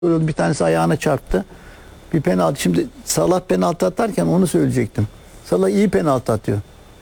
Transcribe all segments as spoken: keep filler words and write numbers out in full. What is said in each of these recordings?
Bir tanesi ayağına çarptı. Bir penaltı. Şimdi Salah penaltı atarken onu söyleyecektim. Salah iyi penaltı atıyor.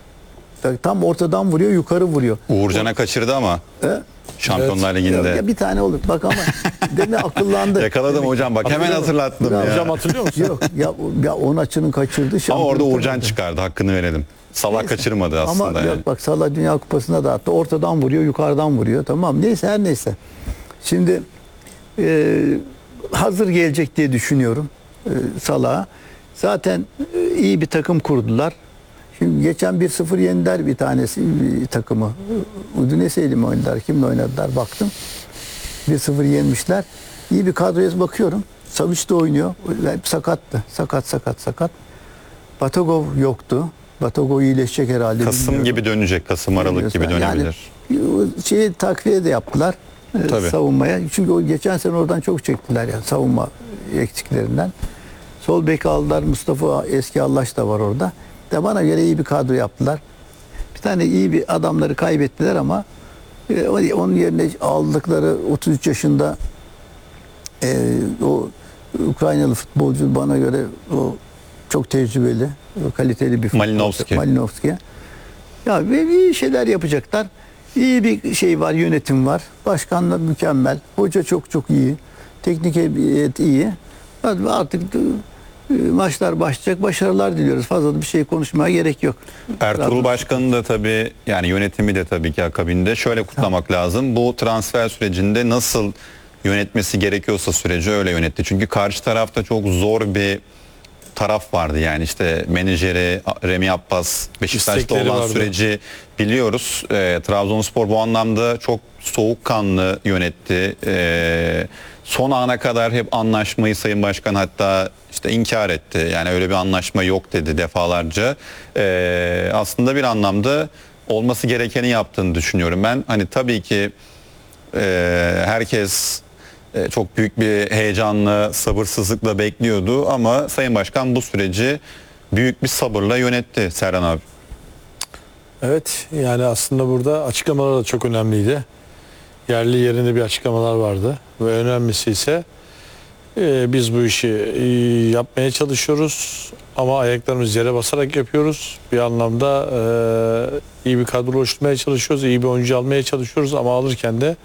Tam ortadan vuruyor, yukarı vuruyor. Uğurcan'a kaçırdı ama. He? Şampiyonlar Evet. Ligi'nde. Ya bir tane olur. Bak ama deme akıllandı. Yakaladım hocam bak hemen hatırlattım ya. Hocam hatırlıyor musun? Yok ya, ya on açının kaçırdı. Ama orada Uğurcan çıkardı. çıkardı, hakkını verelim. Salah Neyse. kaçırmadı aslında. Ama yani. yok, bak Salah Dünya Kupası'na da attı. Ortadan vuruyor, yukarıdan vuruyor. Tamam, neyse her neyse. Şimdi e, hazır gelecek diye düşünüyorum e, Salah'a. Zaten e, iyi bir takım kurdular. Şimdi geçen bir sıfır yendiler bir tanesi bir takımı. Udinese'yle mi oynadılar? Kimle oynadılar? Baktım. bir sıfır yenmişler. İyi bir kadroya bakıyorum. Savic de oynuyor. Hep sakattı. Sakat sakat sakat. Batagov yoktu. Batagov iyileşecek herhalde. Kasım bilmiyorum. gibi dönecek. Kasım Aralık gibi dönebilir. Yani şeyi takviye de yaptılar. e, Tabii. Savunmaya. Çünkü o geçen sene oradan çok çektiler yani savunma eksiklerinden. Sol bek aldılar. Mustafa Eski Allaş da var orada. De bana göre iyi bir kadro yaptılar. Bir tane iyi bir adamları kaybettiler ama e, onun yerine aldıkları otuz üç yaşında e, o Ukraynalı futbolcu bana göre o çok tecrübeli, o kaliteli bir futbolcu. Malinovski. Malinovski. Ya ve iyi şeyler yapacaklar. İyi bir şey var, yönetim var. Başkanlar mükemmel. Hoca çok çok iyi. Teknik heyet iyi. Artık e, maçlar başlayacak. Başarılar diliyoruz. Fazla da bir şey konuşmaya gerek yok. Ertuğrul Başkan'ın da tabii yani yönetimi de tabii ki akabinde şöyle kutlamak lazım. Bu transfer sürecinde nasıl yönetmesi gerekiyorsa süreci öyle yönetti. Çünkü karşı tarafta çok zor bir taraf vardı yani işte menajeri Remi Abbas, Beşiktaş'ta İstekleri olan vardı. süreci biliyoruz. E, Trabzonspor bu anlamda çok soğukkanlı yönetti. E, son ana kadar hep anlaşmayı Sayın Başkan hatta işte inkar etti. Yani öyle bir anlaşma yok dedi defalarca. E, aslında bir anlamda olması gerekeni yaptığını düşünüyorum ben. Hani tabii ki e, herkes e, çok büyük bir heyecanla, sabırsızlıkla bekliyordu ama Sayın Başkan bu süreci büyük bir sabırla yönetti Serhan abi. Evet, yani aslında burada açıklamalar da çok önemliydi. Yerli yerinde bir açıklamalar vardı ve önemlisi ise e, biz bu işi e, yapmaya çalışıyoruz ama ayaklarımız yere basarak yapıyoruz. Bir anlamda e, iyi bir kadro oluşturmaya çalışıyoruz, iyi bir oyuncu almaya çalışıyoruz ama alırken de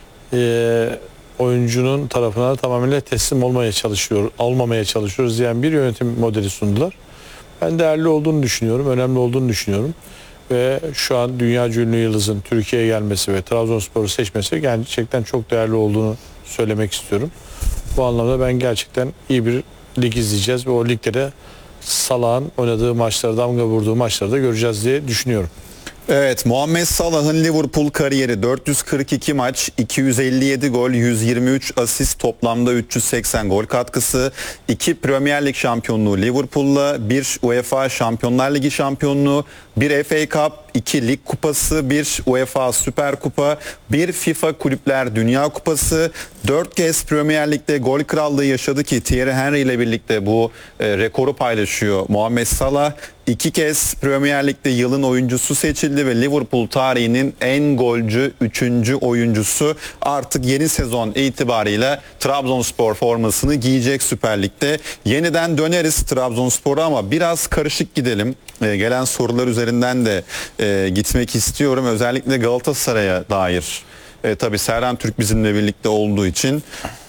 e, oyuncunun tarafına tamamıyla teslim olmaya çalışıyor, olmamaya çalışıyoruz diyen bir yönetim modeli sundular. Ben değerli olduğunu düşünüyorum, önemli olduğunu düşünüyorum. Ve şu an dünya ünlü yıldızın Türkiye'ye gelmesi ve Trabzonspor'u seçmesi gerçekten çok değerli olduğunu söylemek istiyorum. Bu anlamda ben gerçekten iyi bir lig izleyeceğiz ve o ligde Salah'ın oynadığı maçları, damga vurduğu maçları da göreceğiz diye düşünüyorum. Evet, Muhammed Salah'ın Liverpool kariyeri dört yüz kırk iki maç, iki yüz elli yedi gol, yüz yirmi üç asist, toplamda üç yüz seksen gol katkısı, iki Premier Lig şampiyonluğu Liverpool'la, bir UEFA Şampiyonlar Ligi şampiyonluğu, bir F A Cup, iki Lig Kupası, bir UEFA Süper Kupa, bir FIFA Kulüpler Dünya Kupası, dört kez Premier Lig'de gol krallığı yaşadı ki Thierry Henry ile birlikte bu e, rekoru paylaşıyor Muhammed Salah. İki kez Premier Lig'de yılın oyuncusu seçildi ve Liverpool tarihinin en golcü üçüncü oyuncusu. Artık yeni sezon itibariyle Trabzonspor formasını giyecek Süper Lig'de. Yeniden döneriz Trabzonspor'a ama biraz karışık gidelim. Ee, gelen sorular üzerinden de e, gitmek istiyorum. Özellikle Galatasaray'a dair. E, tabii Serhan Türk bizimle birlikte olduğu için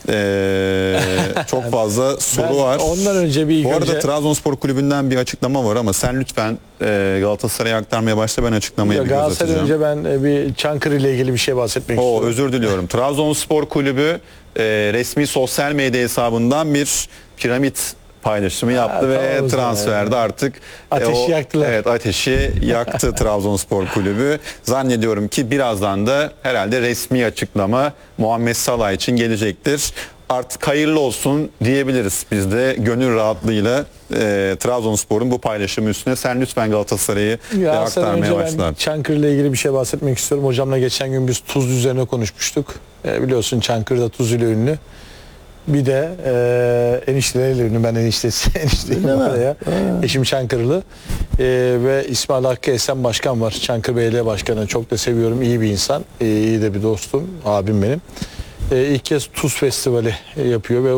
e, çok fazla soru Ben var. ondan önce bir ilk Bu arada önce... Trabzonspor Kulübü'nden bir açıklama var ama sen lütfen e, Galatasaray'a aktarmaya başla, ben açıklamayı bir göz Galatasaray atacağım. önce ben e, bir Çankırı ile ilgili bir şey bahsetmek Oo, istiyorum. özür diliyorum. Trabzonspor Kulübü e, resmi sosyal medya hesabından bir piramit paylaşımı yaptı Ha, ve tamam o zaman transferde yani. artık Ateşi o, yaktılar. Evet, ateşi yaktı Trabzonspor Kulübü. Zannediyorum ki birazdan da herhalde resmi açıklama Muhammed Salah için gelecektir. Artık hayırlı olsun diyebiliriz biz de gönül rahatlığıyla e, Trabzonspor'un bu paylaşımı üstüne. Sen lütfen Galatasaray'ı Ya aktarmaya önce başla. ben Çankırı ile ilgili bir şey bahsetmek istiyorum. Hocamla geçen gün biz Tuzlu üzerine konuşmuştuk. E, biliyorsun Çankırı'da Tuzlu ile ünlü. Bir de e, enişteleriyle ünlü. Ben eniştesi, enişteyim oraya. Eşim Çankırılı. E, ve İsmail Hakkı Esen Başkan var. Çankırı Belediye Başkanı. Çok da seviyorum. İyi bir insan. E, iyi de bir dostum. Abim benim. e, ilk kez Tuz Festivali e, yapıyor ve